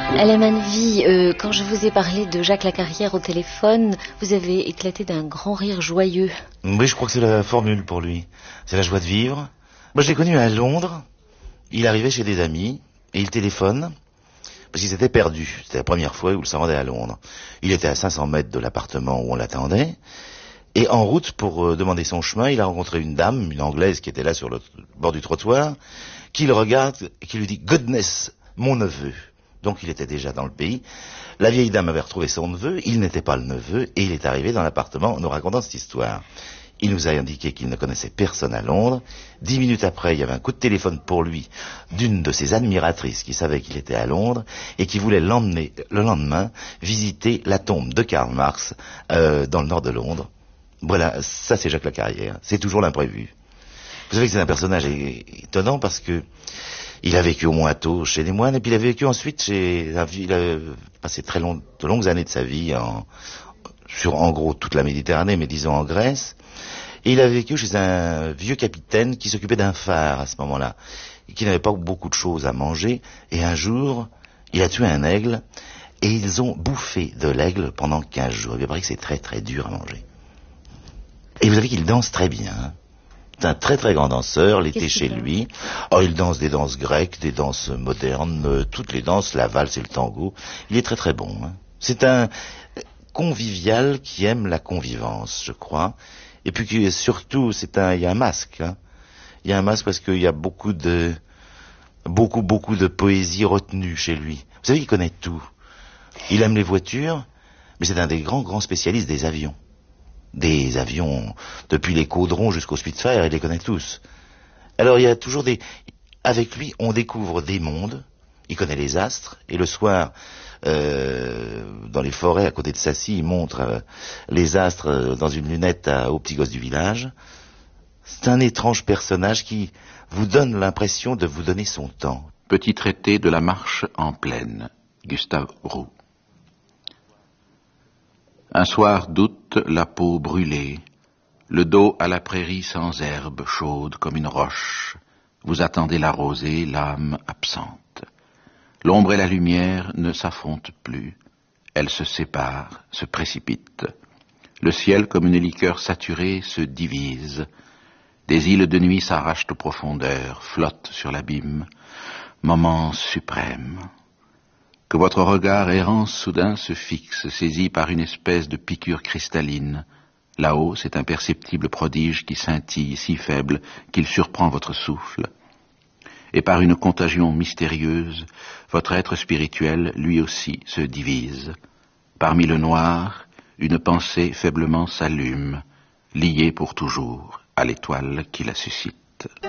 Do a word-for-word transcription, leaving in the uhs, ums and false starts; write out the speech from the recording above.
Alain Manneville, euh, quand je vous ai parlé de Jacques Lacarrière au téléphone, vous avez éclaté d'un grand rire joyeux. Oui, je crois que c'est la formule pour lui. C'est la joie de vivre. Moi, je l'ai connu à Londres. Il arrivait chez des amis et il téléphone parce qu'il s'était perdu. C'était la première fois où il se rendait à Londres. Il était à cinq cents mètres de l'appartement où on l'attendait. Et en route, pour euh, demander son chemin, il a rencontré une dame, une Anglaise qui était là sur le bord du trottoir, qui le regarde et qui lui dit « Goodness, mon neveu ». Donc il était déjà dans le pays. La vieille dame avait retrouvé son neveu, il n'était pas le neveu, et il est arrivé dans l'appartement en nous racontant cette histoire. Il nous a indiqué qu'il ne connaissait personne à Londres. Dix minutes après, il y avait un coup de téléphone pour lui d'une de ses admiratrices qui savait qu'il était à Londres et qui voulait l'emmener le lendemain visiter la tombe de Karl Marx euh, dans le nord de Londres. Voilà, ça c'est Jacques Lacarrière. C'est toujours l'imprévu. Vous savez que c'est un personnage étonnant parce que il a vécu au Mointeau chez les moines et puis il a vécu ensuite chez, il a passé très long, de longues années de sa vie en, sur en gros toute la Méditerranée, mais disons en Grèce. Et il a vécu chez un vieux capitaine qui s'occupait d'un phare à ce moment-là, et qui n'avait pas beaucoup de choses à manger. Et un jour, il a tué un aigle et ils ont bouffé de l'aigle pendant quinze jours. Il paraît que c'est très très dur à manger. Et vous savez qu'il danse très bien. Hein. C'est un très très grand danseur, l'été chez lui. Oh, il danse des danses grecques, des danses modernes, euh, toutes les danses, la valse et le tango. Il est très très bon. Hein. C'est un convivial qui aime la convivence, je crois. Et puis surtout, c'est un, il y a un masque. Hein. Il y a un masque parce qu'il y a beaucoup de, beaucoup beaucoup de poésie retenue chez lui. Vous savez, il connaît tout. Il aime les voitures, mais c'est un des grands grands spécialistes des avions. Des avions, depuis les Caudrons jusqu'au Spitfire, il les connaît tous. Alors il y a toujours des... Avec lui, on découvre des mondes, il connaît les astres, et le soir, euh, dans les forêts à côté de Sassy, il montre euh, les astres euh, dans une lunette à, aux petits gosses du village. C'est un étrange personnage qui vous donne l'impression de vous donner son temps. Petit traité de la marche en plaine, Gustave Roux. Un soir d'août, la peau brûlée, le dos à la prairie sans herbe, chaude comme une roche. Vous attendez la rosée, l'âme absente. L'ombre et la lumière ne s'affrontent plus. Elles se séparent, se précipitent. Le ciel, comme une liqueur saturée, se divise. Des îles de nuit s'arrachent aux profondeurs, flottent sur l'abîme. Moment suprême. Que votre regard errant soudain se fixe, saisi par une espèce de piqûre cristalline. Là-haut, c'est un perceptible prodige qui scintille, si faible qu'il surprend votre souffle. Et par une contagion mystérieuse, votre être spirituel, lui aussi, se divise. Parmi le noir, une pensée faiblement s'allume, liée pour toujours à l'étoile qui la suscite.